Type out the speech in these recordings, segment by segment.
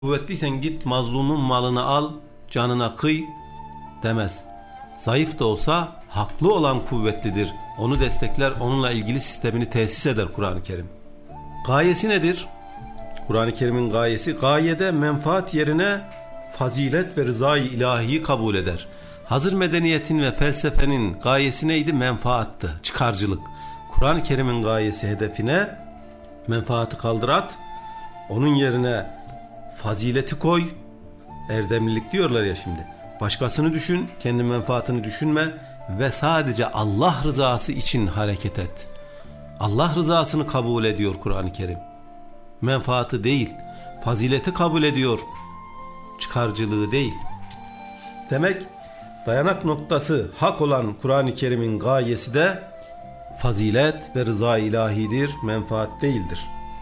Kuvvetliysen git mazlumun malını al, canına kıy demez. Zayıf da olsa haklı olan kuvvetlidir. Onu destekler, onunla ilgili sistemini tesis eder Kur'an-ı Kerim. Gayesi nedir? Kur'an-ı Kerim'in gayesi, gayede menfaat yerine fazilet ve rızayı ilahiyi kabul eder. Hazır medeniyetin ve felsefenin gayesi neydi? Menfaattı, çıkarcılık. Kur'an-ı Kerim'in gayesi hedefine menfaati kaldır at, onun yerine fazileti koy. Erdemlilik diyorlar ya şimdi. Başkasını düşün, kendi menfaatini düşünme ve sadece Allah rızası için hareket et. Allah rızasını kabul ediyor Kur'an-ı Kerim. Menfaati değil, fazileti kabul ediyor, çıkarcılığı değil. Demek dayanak noktası hak olan Kur'an-ı Kerim'in gayesi de fazilet ve rıza ilahidir, menfaat değildir.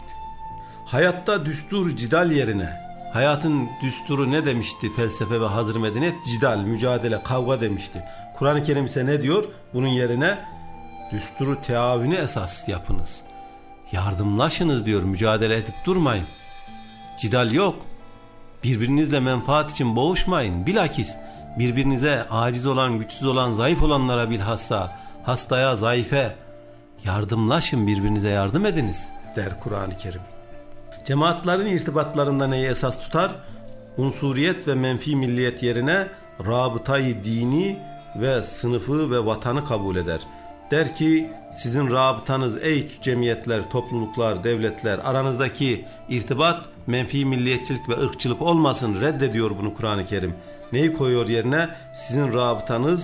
Hayatta düstur cidal yerine, hayatın düsturu ne demişti felsefe ve hazır medeniyet? Cidal, mücadele, kavga demişti. Kur'an-ı Kerim ise ne diyor? Bunun yerine düsturu teavünü esas yapınız. Yardımlaşınız diyor, mücadele edip durmayın. Cidal yok. Birbirinizle menfaat için boğuşmayın. Bilakis birbirinize aciz olan, güçsüz olan, zayıf olanlara bilhassa, hastaya, zayıfe yardımlaşın, birbirinize yardım ediniz der Kur'an-ı Kerim. Cemaatlerin irtibatlarında neyi esas tutar? Unsuriyet ve menfi milliyet yerine rabıtayı dini ve sınıfı ve vatanı kabul eder. Der ki sizin rabıtanız ey cemiyetler, topluluklar, devletler, aranızdaki irtibat menfi milliyetçilik ve ırkçılık olmasın, reddediyor bunu Kur'an-ı Kerim. Neyi koyuyor yerine? Sizin rabıtanız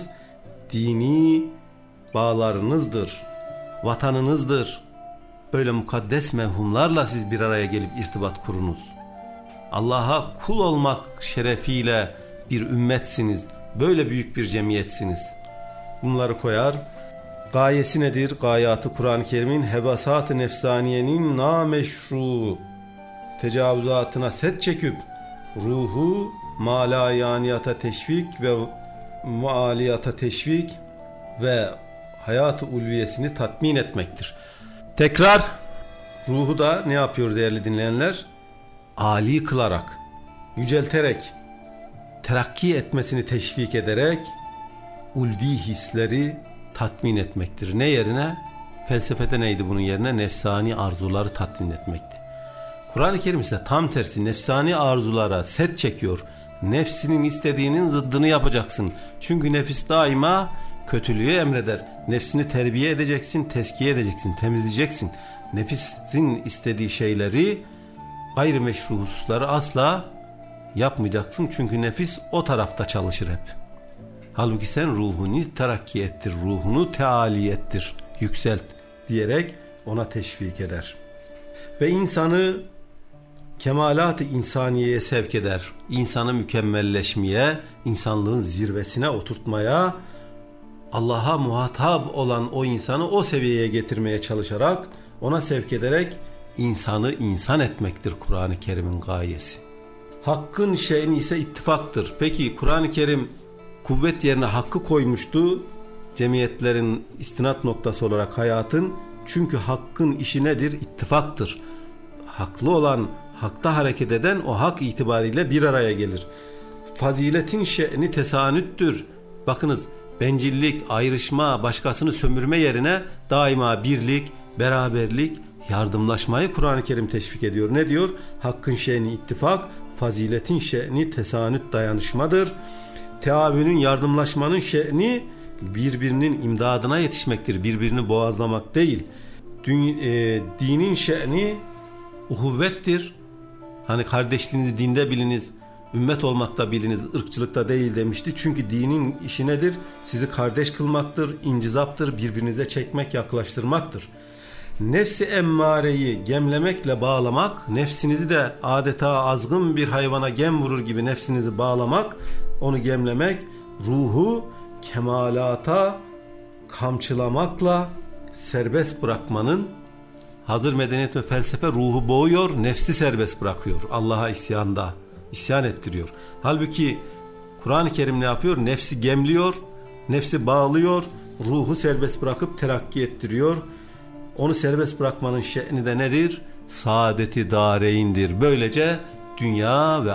dini bağlarınızdır, vatanınızdır. Öyle mukaddes mevhumlarla siz bir araya gelip irtibat kurunuz. Allah'a kul olmak şerefiyle bir ümmetsiniz. Böyle büyük bir cemiyetsiniz. Bunları koyar. Gayesi nedir? Gayatı Kur'an-ı Kerim'in hevasat-ı nefsaniyenin nameşru tecavüzatına set çekip ruhu malayaniyata teşvik ve maaliyata teşvik ve hayat-ı ulviyesini tatmin etmektir. Tekrar ruhu da ne yapıyor değerli dinleyenler? Âli kılarak, yücelterek, terakki etmesini teşvik ederek ulvi hisleri tatmin etmektir. Ne yerine? Felsefede neydi bunun yerine? Nefsani arzuları tatmin etmekti. Kur'an-ı Kerim ise tam tersi, nefsani arzulara set çekiyor. Nefsinin istediğinin zıddını yapacaksın. Çünkü nefis daima kötülüğü emreder. Nefsini terbiye edeceksin, teskiye edeceksin, temizleyeceksin. Nefisin istediği şeyleri, gayrimeşru hususları asla yapmayacaksın. Çünkü nefis o tarafta çalışır hep. Halbuki sen ruhunu terakki ettir, ruhunu teali ettir, yükselt diyerek ona teşvik eder. Ve insanı kemalat-ı insaniyeye sevk eder. İnsanı mükemmelleşmeye, insanlığın zirvesine oturtmaya, Allah'a muhatap olan o insanı o seviyeye getirmeye çalışarak, ona sevk ederek insanı insan etmektir Kur'an-ı Kerim'in gayesi. Hakkın şeyini ise ittifaktır. Peki Kur'an-ı Kerim kuvvet yerine hakkı koymuştu. Cemiyetlerin istinat noktası olarak hayatın. Çünkü hakkın işi nedir? İttifaktır. Haklı olan, hakta hareket eden o hak itibariyle bir araya gelir. Faziletin şe'ni tesanüttür. Bakınız, bencillik, ayrışma, başkasını sömürme yerine daima birlik, beraberlik, yardımlaşmayı Kur'an-ı Kerim teşvik ediyor. Ne diyor? Hakkın şe'ni ittifak, faziletin şe'ni tesanüt, dayanışmadır. Teavünün, yardımlaşmanın şe'ni birbirinin imdadına yetişmektir. Birbirini boğazlamak değil. Dinin şe'ni uhuvvettir. Hani kardeşliğinizi dinde biliniz, ümmet olmakta biliniz, ırkçılıkta değil demişti. Çünkü dinin işi nedir? Sizi kardeş kılmaktır, incizaptır, birbirinize çekmek, yaklaştırmaktır. Nefsi emmareyi gemlemekle bağlamak, nefsinizi de adeta azgın bir hayvana gem vurur gibi nefsinizi bağlamak, onu gemlemek, ruhu kemalata kamçılamakla serbest bırakmanın, hazır medeniyet ve felsefe ruhu boğuyor, nefsi serbest bırakıyor. Allah'a isyanda, isyan ettiriyor. Halbuki Kur'an-ı Kerim ne yapıyor? Nefsi gemliyor, nefsi bağlıyor, ruhu serbest bırakıp terakki ettiriyor. Onu serbest bırakmanın şe'ni de nedir? Saadeti dareyindir. Böylece dünya ve